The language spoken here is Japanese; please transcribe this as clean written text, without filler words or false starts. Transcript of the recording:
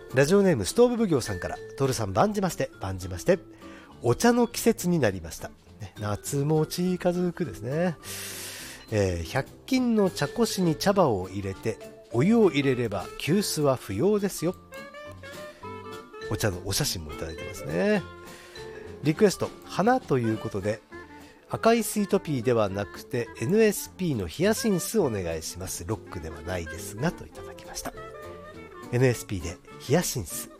ラジオネームストーブ奉行さんから、トルさん番じまして、番じまして。お茶の季節になりました。夏も近づくですね。100均の茶こしに茶葉を入れて、お湯を入れれば急須は不要ですよ。お茶のお写真もいただいてますね。リクエスト、花ということで、赤いスイートピーではなくて NSP のヒヤシンスお願いします。ロックではないですがといただきました。NSP でヒヤシンス。